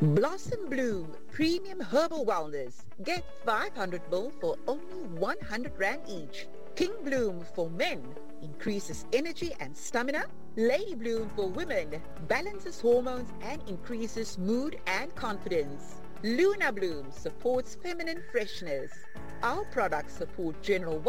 Blossom Bloom Premium Herbal Wellness. Get 500 ml for only 100 Rand each. King Bloom for men increases energy and stamina. Lady Bloom for women balances hormones and increases mood and confidence. Luna Bloom supports feminine freshness. Our products support general